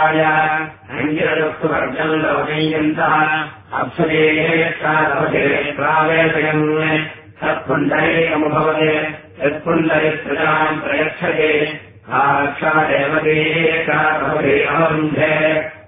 अङ्गिरयुक्तवर्गम् लोकयन्तः अप्सुरेभे प्रावेशयन् तत्पुण्डरीकमुभवते यत्पुण्डरित्रजाम् प्रयच्छते साक्षादेव भवते अवरुन्धे